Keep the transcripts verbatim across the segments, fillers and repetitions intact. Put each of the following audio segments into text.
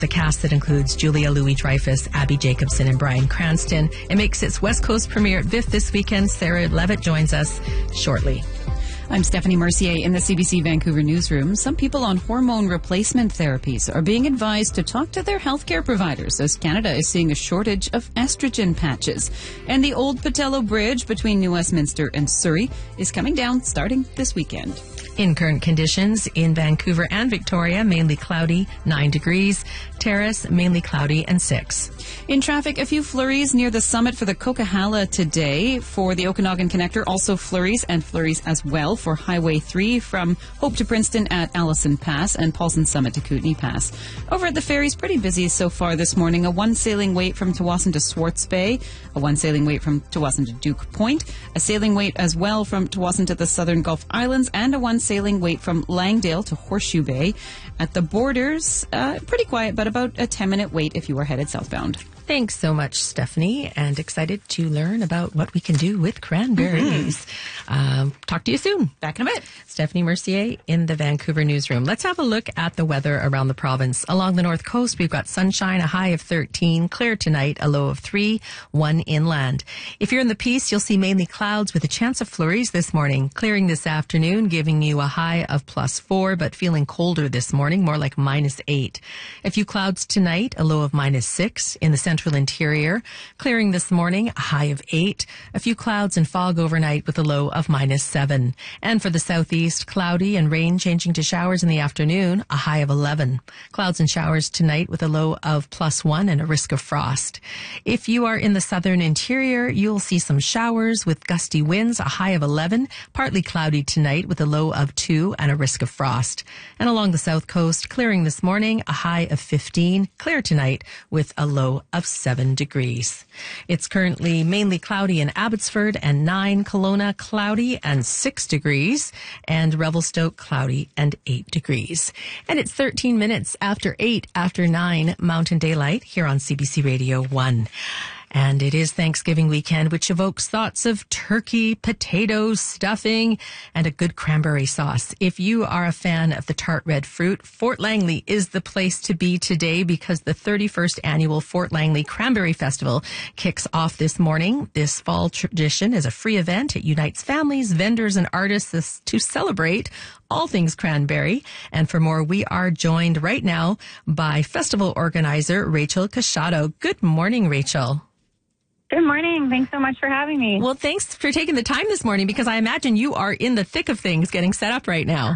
The cast that includes Julia Louis-Dreyfus, Abby Jacobson, and Bryan Cranston. It makes its West Coast premiere at V I F this weekend. Sarah Levitt joins us shortly. I'm Stephanie Mercier in the C B C Vancouver newsroom. Some people on hormone replacement therapies are being advised to talk to their healthcare providers as Canada is seeing a shortage of estrogen patches. And the old Pattullo Bridge between New Westminster and Surrey is coming down starting this weekend. In current conditions in Vancouver and Victoria, mainly cloudy, nine degrees. Terrace, mainly cloudy, and six. In traffic, a few flurries near the summit for the Coquihalla today. For the Okanagan Connector, also flurries and flurries as well for Highway three from Hope to Princeton at Allison Pass and Paulson Summit to Kootenay Pass. Over at the ferries, pretty busy so far this morning. A one sailing wait from Tsawwassen to Swartz Bay, a one sailing wait from Tsawwassen to Duke Point, a sailing wait as well from Tsawwassen to the Southern Gulf Islands, and a one sailing wait from Langdale to Horseshoe Bay. At the borders, uh, pretty quiet, but about a ten minute wait if you are headed southbound. Thanks so much, Stephanie, and excited to learn about what we can do with cranberries. Mm-hmm. Um, talk to you soon. Back in a bit. Stephanie Mercier in the Vancouver newsroom. Let's have a look at the weather around the province. Along the north coast, we've got sunshine, a high of thirteen, clear tonight, a low of three, one inland. If you're in the Peace, you'll see mainly clouds with a chance of flurries this morning. Clearing this afternoon, giving you a high of plus four, but feeling colder this morning, more like minus eight. A few clouds tonight, a low of minus six in the central interior. Clearing this morning, a high of eight. A few clouds and fog overnight with a low of minus seven. And for the southeast, cloudy and rain changing to showers in the afternoon, a high of eleven. Clouds and showers tonight with a low of plus one and a risk of frost. If you are in the southern interior, you'll see some showers with gusty winds, a high of eleven. Partly cloudy tonight with a low of two and a risk of frost. And along the south coast, clearing this morning, a high of fifteen. Clear tonight with a low of seven degrees. It's currently mainly cloudy in Abbotsford and nine, Kelowna cloudy and six degrees, and Revelstoke cloudy and eight degrees. And it's thirteen minutes after eight, after nine Mountain Daylight here on C B C Radio one. And it is Thanksgiving weekend, which evokes thoughts of turkey, potatoes, stuffing, and a good cranberry sauce. If you are a fan of the tart red fruit, Fort Langley is the place to be today because the thirty-first annual Fort Langley Cranberry Festival kicks off this morning. This fall tradition is a free event. It unites families, vendors, and artists to celebrate all things cranberry. And for more, we are joined right now by festival organizer Rachel Cashado. Good morning, Rachel. Good morning. Thanks so much for having me. Well, thanks for taking the time this morning because I imagine you are in the thick of things getting set up right now.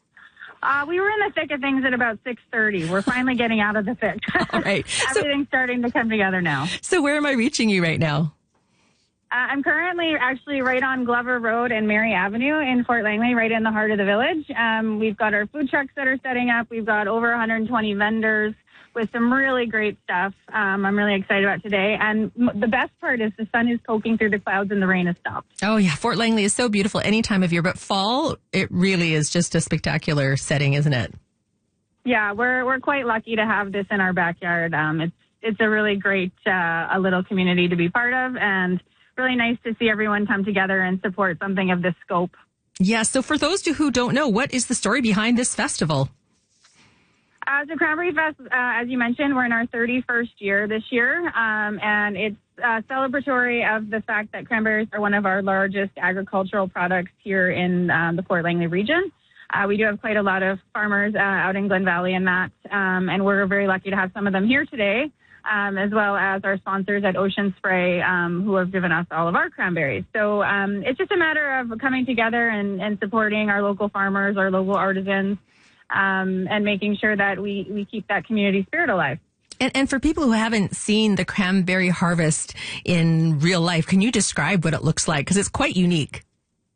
Uh, we were in the thick of things at about six thirty. We're finally getting out of the thick. All right. Everything's so, starting to come together now. So where am I reaching you right now? Uh, I'm currently actually right on Glover Road and Mary Avenue in Fort Langley, right in the heart of the village. Um, we've got our food trucks that are setting up. We've got over one hundred twenty vendors with some really great stuff. Um, I'm really excited about today. And m- the best part is the sun is poking through the clouds and the rain has stopped. Oh, yeah. Fort Langley is so beautiful any time of year. But fall, it really is just a spectacular setting, isn't it? Yeah, we're we're quite lucky to have this in our backyard. Um, it's it's a really great uh, a little community to be part of, and really nice to see everyone come together and support something of this scope. Yeah, so for those who don't know, what is the story behind this festival? Uh, so Cranberry Fest, uh, as you mentioned, we're in our thirty-first year this year, um, and it's uh, celebratory of the fact that cranberries are one of our largest agricultural products here in um, the Fort Langley region. Uh, we do have quite a lot of farmers uh, out in Glen Valley and that, um, and we're very lucky to have some of them here today, um, as well as our sponsors at Ocean Spray, um, who have given us all of our cranberries. So um, it's just a matter of coming together and, and supporting our local farmers, our local artisans, um, and making sure that we, we keep that community spirit alive. And, and for people who haven't seen the cranberry harvest in real life, can you describe what it looks like? Because it's quite unique.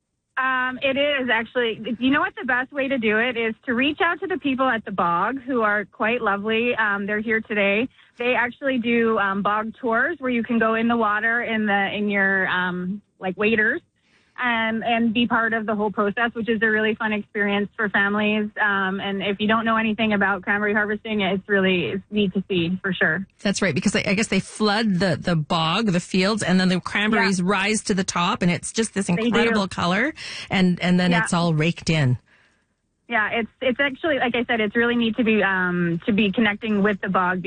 Um, it is actually. You know what the best way to do it is to reach out to the people at the bog who are quite lovely. Um, they're here today. They actually do um, bog tours where you can go in the water in the in your um, like waders and and be part of the whole process, which is a really fun experience for families. Um, and if you don't know anything about cranberry harvesting, it's really it's neat to see for sure. That's right, because I guess they flood the, the bog, the fields, and then the cranberries yeah. rise to the top, and it's just this incredible color, and, and then yeah. it's all raked in. Yeah, it's it's actually, like I said, it's really neat to be um, to be connecting with the bog.